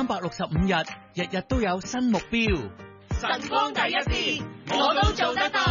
365日，日日都有新目標。 晨光第一線，我都做得到。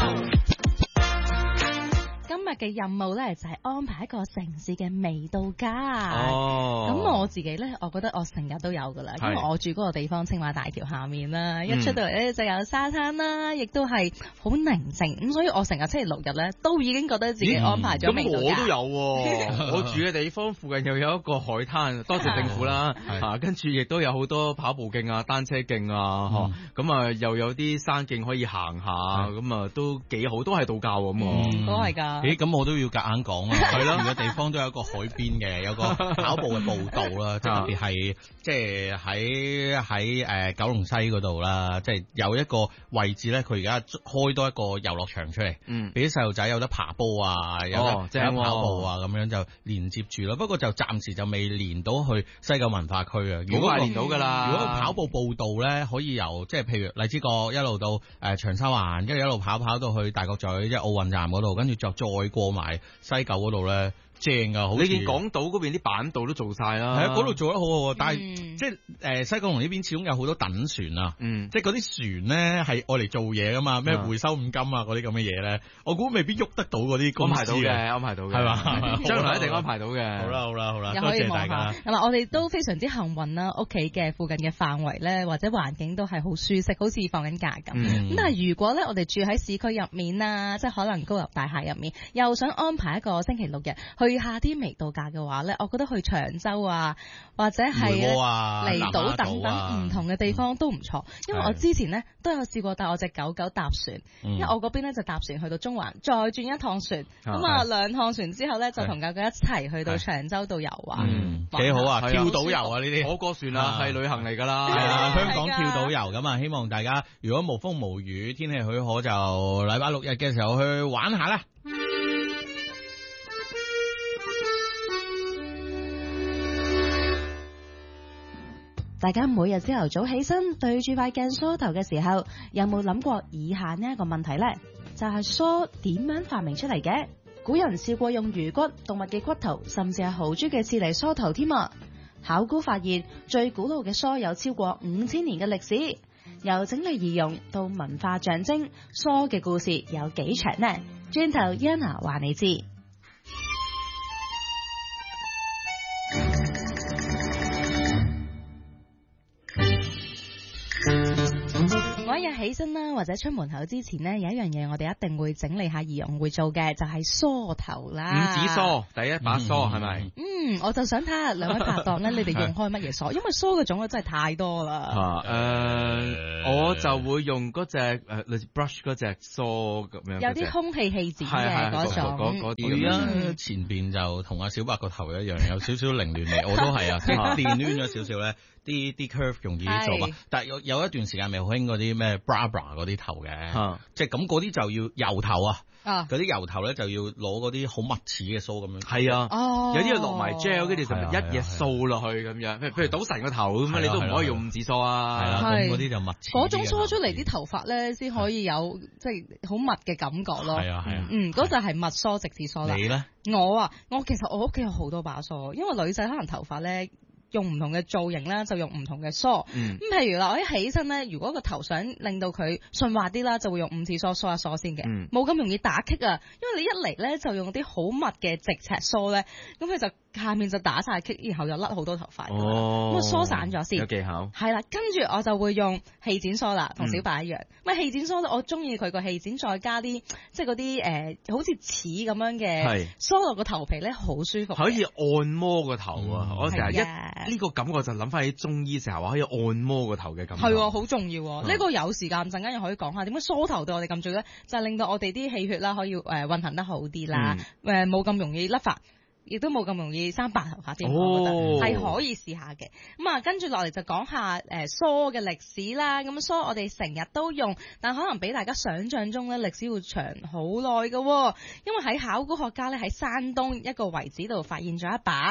今日嘅任務咧就係安排一個城市嘅微度假。 哦， 咁我自己咧，我覺得我成日都有噶啦，因為我住嗰個地方青馬大橋下面啦，一出到嚟咧就有沙灘啦，亦都係好寧靜，咁所以我成日星期六日咧都已經覺得自己安排咗微度假。 咁我都有喎，我住嘅地方附近又有一個海灘，多謝政府啦，跟住亦都有好多跑步徑啊、單車徑啊，咁啊又有啲山徑可以行下，咁啊都幾好，都係度假咁都係㗎。 咁我都要夾硬講啊，係咯，個地方都有一個海邊嘅，有個跑步嘅步道啦，即係特別係即係喺九龍西嗰度啦，即係有一個位置咧，佢而家開多一個遊樂場出嚟，俾啲細路仔有得爬坡啊，有得跑步啊，咁樣就連接住咯。不過就暫時就未連到去西九文化區啊。如果連到㗎啦，如果跑步步道咧，可以由即係譬如荔枝角一路到長沙灣，跟住一路跑到去大角咀，即係奧運站嗰度，跟住再過埋西九嗰度咧，正噶，好似你見港島嗰邊啲板道都做晒啦，係啊，嗰度做得好好，但係即係西九龍呢邊始終有好多躉船啊，即係嗰啲船咧係愛嚟做嘢噶嘛，咩回收五金啊嗰啲咁嘅嘢咧，我估未必喐得到嗰啲公司嘅，安排到嘅，係嘛，將來一定安排到嘅。好啦，多謝大家。 咁啊，我哋都非常之幸運啦，屋企嘅附近嘅範圍咧，或者環境都係好舒適，好似放緊假咁。咁但係如果咧，我哋住喺市區入面啊，即係可能高樓大廈入面，又想安排一個星期六日去下啲微度假嘅話咧，我覺得去長洲啊，或者係離島等等唔同嘅地方都唔錯。因為我之前咧都有試過帶我隻狗狗搭船，因為我嗰邊咧就搭船去到中環，再轉一趟船，咁啊2趟船之後咧就同狗狗一齊去到長洲度遊玩， 幾好啊！跳島遊啊呢啲， 火過船啊，係旅行嚟㗎啦， 香港跳島遊咁啊！希望大家如果無風無雨，天氣許可就禮拜6日嘅時候去玩下啦。 大家每日朝頭早起身對住塊鏡梳頭嘅時候，有冇諗過以下呢一個問題呢？就係梳點樣發明出嚟嘅？古人試過用魚骨、動物嘅骨頭，甚至係豪豬嘅刺嚟梳頭添啊！考古發現最古老嘅梳有超過5000年嘅歷史，由整理儀容到文化象徵，梳嘅故事有幾長呢？轉頭 Yana 話你知。我一日起身啦，或者出門口之前呢，有一樣嘢我哋一定會整理下儀容會做嘅，就係梳頭啦。 五指梳，第一把梳係咪？ 我就想睇下兩位拍檔咧，你哋用開乜嘢梳？因為梳嘅種類真係太多啦。 我就會用嗰隻類似 brush 嗰隻梳咁樣， 有啲空氣氣剪嘅嗰種。 佢啊前邊就同阿小白個頭一樣，有少少凌亂味，我都係啊，電攣咗少少咧。啲 curve 容易做嘛，但係有一段時間咪好興嗰啲咩 Bra 嗰啲頭嘅，即係咁嗰啲就要油頭啊，嗰啲油頭咧就要攞嗰啲好密似嘅梳咁樣。係啊， 有啲落埋 gel，跟住就一嘢掃落去咁樣。譬如賭神個頭咁樣，你都唔可以用五指梳啊。 係啦，咁嗰啲就密似。 嗰種梳出嚟啲頭髮咧，先可以有即係好密嘅感覺咯。 係啊。 嗰就係密梳直指梳啦。 你咧？ 我其實我屋企有好多把梳，因為女仔可能頭髮咧。用唔同嘅造型啦，就用唔同嘅梳。咁譬如啦，我一起身咧，如果個頭想令到佢順滑啲啦，就會用五指梳梳一梳先嘅，冇咁容易打棘啊。因為你一嚟咧就用啲好密嘅直尺梳咧，咁佢就下面就打晒棘，然後又甩好多頭髮。咁啊梳散咗先。 有技巧。 係啦，跟住我就會用氣剪梳啦，同小白一樣。咁氣剪梳我中意佢個氣剪再加啲即係嗰啲好似齒咁樣嘅梳落個頭皮咧，好舒服。 可以按摩個頭啊！我成日呢個感覺就諗翻起中醫成日話可以按摩個頭嘅感覺， 係好重要。呢個有時間陣間又可以講下點解梳頭對我哋咁重要咧？就係令到我哋啲氣血啦可以運行得好啲啦，冇咁容易甩髮，亦都冇咁容易生白頭髮添。我覺得係可以試下嘅。咁啊，跟住落嚟就講下梳嘅歷史啦。咁梳我哋成日都用，但可能比大家想象中咧歷史會長好耐㗎。因為喺考古學家咧喺山東一個遺址度發現咗一把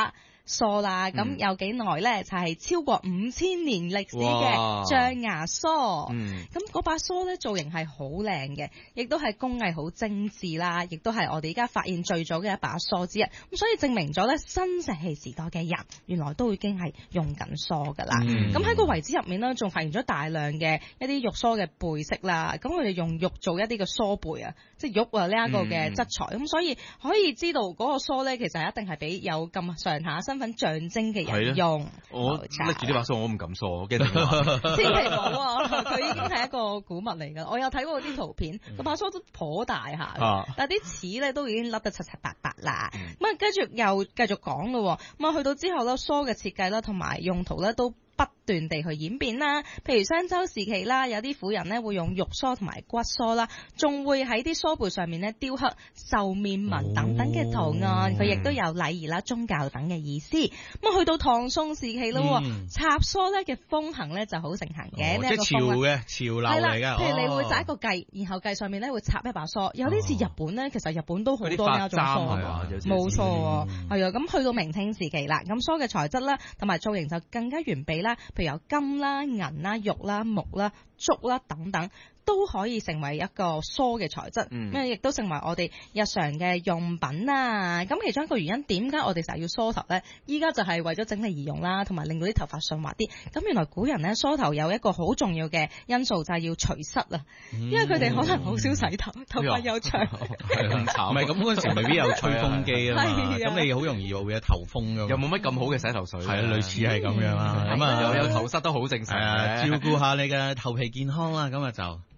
梳啦，咁有幾耐咧？就係超過5000年歷史嘅象牙梳。咁嗰把梳咧造型係好靚嘅，亦都係工藝好精緻啦，亦都係我哋而家發現最早嘅一把梳之一。咁所以證明咗咧，新石器時代嘅人原來都已經係用緊梳噶啦。咁喺個遺址入面咧，仲發現咗大量嘅一啲玉梳嘅背飾啦。咁佢哋用玉做一啲嘅梳背啊，即係玉啊呢一個嘅質材。咁所以可以知道嗰個梳咧，其實一定係俾有咁上下身份象徵嘅人用。 我拎住呢把梳，我唔敢梳，我驚點千祈唔好啊！佢已經係一個古物嚟㗎。我有睇過啲圖片，個把梳都頗大下，但係啲齒咧都已經甩得七七八八啦。咁啊，跟住又繼續講咯。咁啊，去到之後咧，梳嘅設計啦，同埋用途咧都不斷地去演變啦，譬如商周時期啦，有啲婦人咧會用玉梳同埋骨梳啦，仲會喺啲梳背上面咧雕刻獸面紋等等嘅圖案，佢亦都有禮儀啦、宗教等嘅意思。咁啊，去到唐宋時期咯，插梳咧嘅風行咧就好盛行嘅， 即係潮流嚟㗎。 譬如你會紮一個髻，然後髻上面咧會插一把梳，有啲似日本咧，其實日本都好多呢一種梳，冇錯，係啊。咁去到明清時期啦，咁梳嘅材質啦同埋造型就更加完備啦，譬如有金啦、銀啦、玉啦、木啦、竹啦等等，都可以成為一個梳嘅材質，咁亦都成為我哋日常嘅用品啦。咁其中一個原因，點解我哋成日要梳頭咧？依家就係為咗整理儀容啦，同埋令到啲頭髮順滑啲。咁原來古人咧梳頭有一個好重要嘅因素，就係要除虱啊，因為佢哋可能好少洗頭，頭髮又長， 咁慘。 唔係咁嗰陣時未必有吹風機啊嘛，咁你好容易會有頭風㗎。 又冇乜咁好嘅洗頭水， 係啊，類似係咁樣啦。咁啊， 有頭虱都好正常嘅， 照顧下你嘅頭皮健康啦。咁啊就。